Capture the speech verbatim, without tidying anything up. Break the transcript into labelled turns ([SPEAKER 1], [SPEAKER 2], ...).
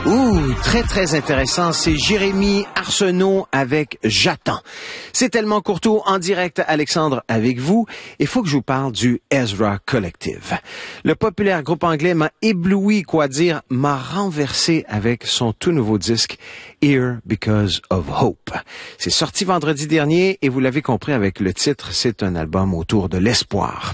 [SPEAKER 1] Ouh, très très intéressant, c'est Jérémy Arsenault avec J'attends. C'est tellement Courteau en direct, Alexandre, avec vous. Il faut que je vous parle du Ezra Collective. Le populaire groupe anglais m'a ébloui, quoi dire, m'a renversé avec son tout nouveau disque Here Because of Hope. C'est sorti vendredi dernier et vous l'avez compris avec le titre, c'est un album autour de l'espoir.